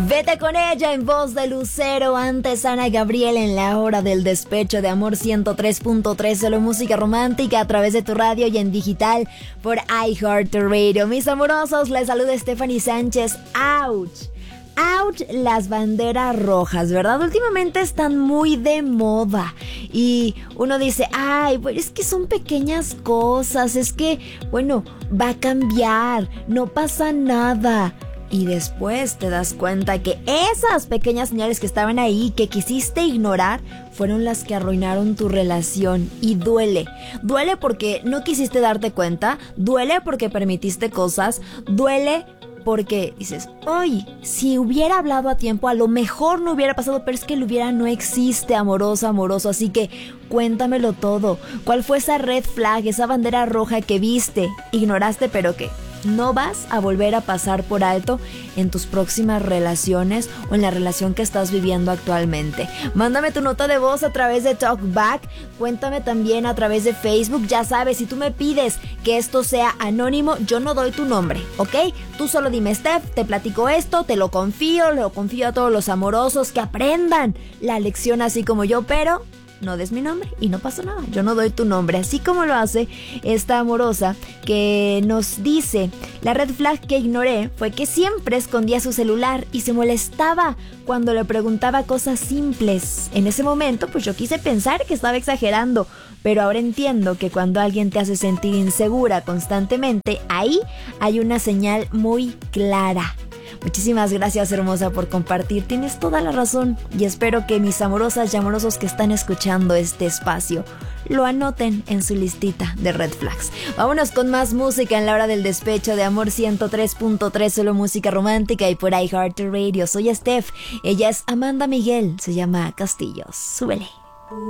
Vete con ella en voz de Lucero. Antes Ana Gabriel en La Hora del Despecho de Amor 103.3. Solo música romántica a través de tu radio y en digital por iHeartRadio. Mis amorosos, les saluda Stephanie Sánchez. ¡Auch! ¡Auch! Las banderas rojas, ¿verdad? Últimamente están muy de moda y uno dice, ay, pues es que son pequeñas cosas, es que, bueno, va a cambiar, no pasa nada. Y después te das cuenta que esas pequeñas señales que estaban ahí, que quisiste ignorar, fueron las que arruinaron tu relación. Y duele. Duele porque no quisiste darte cuenta, duele porque permitiste cosas, duele porque dices, oye, si hubiera hablado a tiempo, a lo mejor no hubiera pasado, pero es que el hubiera no existe, amoroso, así que cuéntamelo todo. ¿Cuál fue esa red flag, esa bandera roja que viste, ignoraste, pero que no vas a volver a pasar por alto en tus próximas relaciones o en la relación que estás viviendo actualmente? Mándame tu nota de voz a través de TalkBack, cuéntame también a través de Facebook. Ya sabes, si tú me pides que esto sea anónimo, yo no doy tu nombre, ¿ok? Tú solo dime, Steph, te platico esto, te lo confío a todos los amorosos que aprendan la lección así como yo, pero no des mi nombre y no pasa nada, yo no doy tu nombre, así como lo hace esta amorosa que nos dice: la red flag que ignoré fue que siempre escondía su celular y se molestaba cuando le preguntaba cosas simples. En ese momento pues yo quise pensar que estaba exagerando, pero ahora entiendo que cuando alguien te hace sentir insegura constantemente, ahí hay una señal muy clara. Muchísimas gracias, hermosa, por compartir. Tienes toda la razón y espero que mis amorosas y amorosos que están escuchando este espacio lo anoten en su listita de red flags. Vámonos con más música en La Hora del Despecho de Amor 103.3, solo música romántica y por iHeartRadio. Soy Steph, ella es Amanda Miguel, se llama Castillos. Súbele.